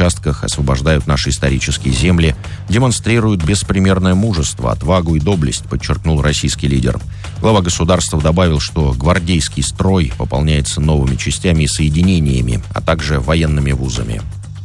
участках, освобождают наши исторические земли, демонстрируют беспримерное мужество, отвагу и доблесть, подчеркнул российский лидер. Глава государства добавил, что гвардейский строй пополняется новыми частями и соединениями, а также военными вузами.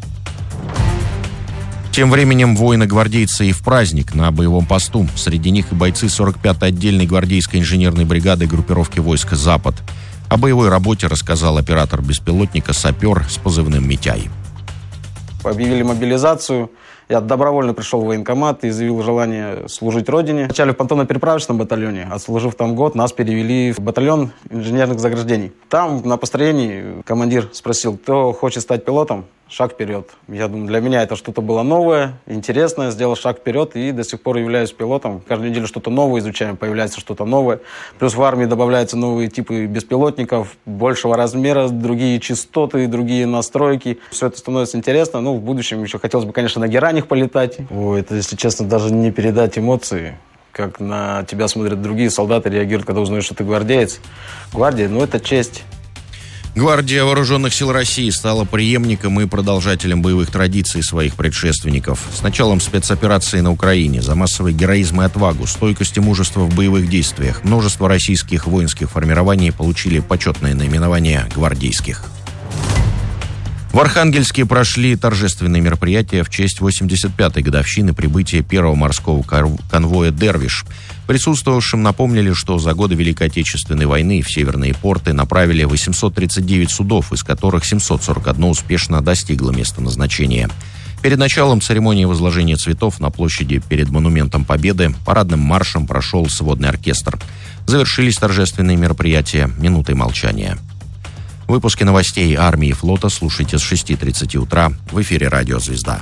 Тем временем воины-гвардейцы и в праздник на боевом посту. Среди них и бойцы 45-й отдельной гвардейской инженерной бригады группировки войск «Запад». О боевой работе рассказал оператор беспилотника «Сапер» с позывным «Митяй». Объявили мобилизацию. Я добровольно пришел в военкомат и заявил желание служить Родине. Вначале в понтонно-переправочном батальоне, отслужив там год, нас перевели в батальон инженерных заграждений. Там на построении командир спросил, кто хочет стать пилотом, шаг вперед. Я думаю, для меня это что-то было новое, интересное. Сделал шаг вперед и до сих пор являюсь пилотом. Каждую неделю что-то новое изучаем, появляется что-то новое. Плюс в армии добавляются новые типы беспилотников, большего размера, другие частоты, другие настройки. Все это становится интересно. Ну, в будущем еще хотелось бы, конечно, на геранях полетать. Ой, это, если честно, даже не передать эмоции, как на тебя смотрят другие солдаты, реагируют, когда узнают, что ты гвардеец. Гвардия, ну, это честь. Гвардия Вооруженных сил России стала преемником и продолжателем боевых традиций своих предшественников. С началом спецоперации на Украине за массовый героизм и отвагу, стойкость и мужество в боевых действиях множество российских воинских формирований получили почетное наименование «гвардейских». В Архангельске прошли торжественные мероприятия в честь 85-й годовщины прибытия первого морского конвоя «Дервиш». Присутствовавшим напомнили, что за годы Великой Отечественной войны в северные порты направили 839 судов, из которых 741 успешно достигло места назначения. Перед началом церемонии возложения цветов на площади перед Монументом Победы парадным маршем прошел сводный оркестр. Завершились торжественные мероприятия минутой молчания. Выпуски новостей армии и флота слушайте с 6:30 утра в эфире «Радио Звезда».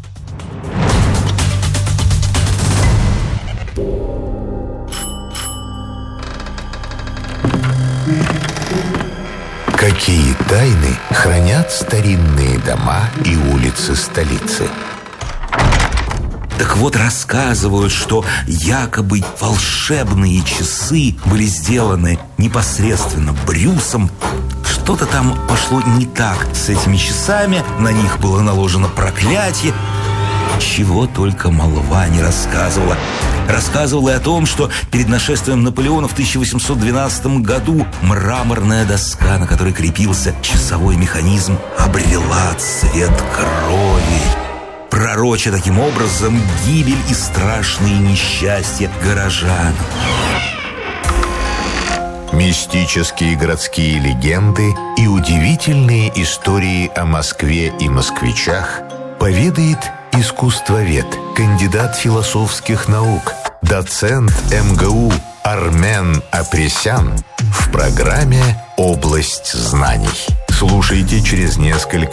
Какие тайны хранят старинные дома и улицы столицы? Так вот, рассказывают, что якобы волшебные часы были сделаны непосредственно Брюсом. Что-то там пошло не так с этими часами, на них было наложено проклятие. Чего только молва не рассказывала. Рассказывала и о том, что перед нашествием Наполеона в 1812 году мраморная доска, на которой крепился часовой механизм, обрела цвет крови, пророча таким образом гибель и страшные несчастья горожан. Мистические городские легенды и удивительные истории о Москве и москвичах поведает искусствовед, кандидат философских наук, доцент МГУ Армен Апресян в программе «Область знаний». Слушайте через несколько